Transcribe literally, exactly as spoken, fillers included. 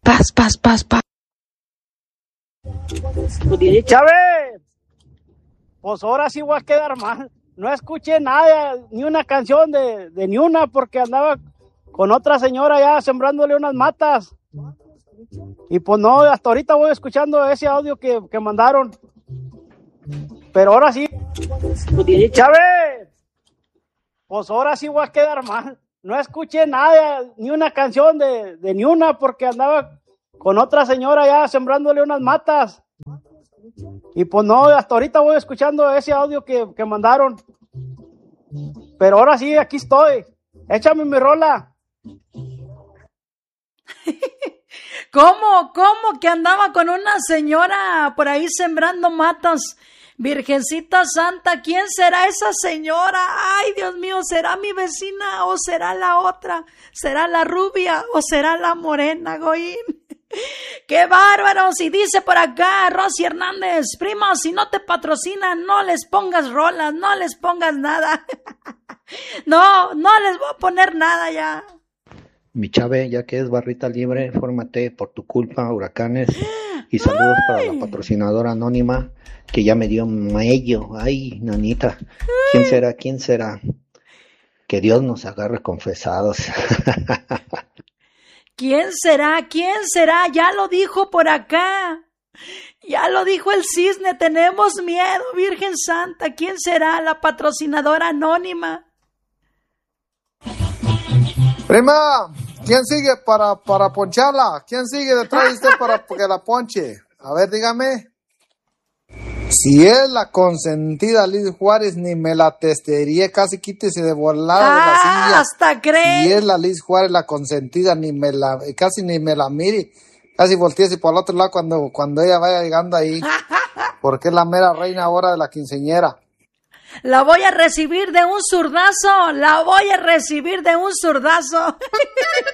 paz, paz, paz, paz. Chávez, pues ahora sí voy a quedar mal. No escuché nada, ni una canción de, de ni una, porque andaba con otra señora ya sembrándole unas matas. Y pues no, hasta ahorita voy escuchando ese audio que, que mandaron. Pero ahora sí, Chávez, pues ahora sí voy a quedar mal. No escuché nada, ni una canción de, de ni una, porque andaba con otra señora ya sembrándole unas matas. Y pues no, hasta ahorita voy escuchando ese audio que, que mandaron. Pero ahora sí, aquí estoy. Échame mi rola. ¿Cómo? ¿Cómo que andaba con una señora por ahí sembrando matas? Virgencita Santa, ¿quién será esa señora? Ay, Dios mío, ¿será mi vecina o será la otra? ¿Será la rubia o será la morena, Goín? ¡Qué bárbaros! Y dice por acá Rosy Hernández, prima, si no te patrocinan, no les pongas rolas, no les pongas nada. No, no les voy a poner nada ya. Mi Chave, ya que es barrita libre, fórmate por tu culpa, huracanes. Y saludos para la patrocinadora anónima que ya me dio mello. Ay, nanita, ¿quién será? ¿Quién será? Que Dios nos agarre confesados. ¿Quién será? ¿Quién será? Ya lo dijo por acá. Ya lo dijo el cisne, tenemos miedo, Virgen Santa. ¿Quién será la patrocinadora anónima? Prima, ¿quién sigue para, para poncharla? ¿Quién sigue detrás de usted para que la ponche? A ver, dígame. Si es la consentida Liz Juárez, ni me la testería, casi quítese de volada de la Ah, silla. hasta cree. Si es la Liz Juárez la consentida, ni me la, casi ni me la mire. Casi volteese por el otro lado cuando, cuando ella vaya llegando ahí. Porque es la mera reina ahora de la quinceañera. La voy a recibir de un zurdazo, la voy a recibir de un zurdazo.